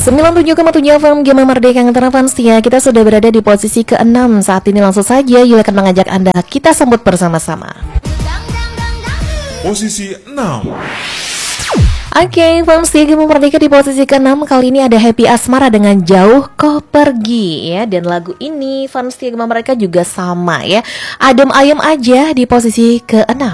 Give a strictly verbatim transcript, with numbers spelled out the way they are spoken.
sembilan puluh tujuh koma tujuh F M Gema Merdeka yang terfans ya. Kita sudah berada di posisi keenam saat ini. Langsung saja Yul akan mengajak Anda kita sambut bersama-sama. Posisi enam. Oke, okay, fans Gema Merdeka di posisi keenam. Kali ini ada Happy Asmara dengan Jauh Kau Pergi ya. Dan lagu ini fans Gema Merdeka juga sama ya. Adem ayem aja di posisi keenam.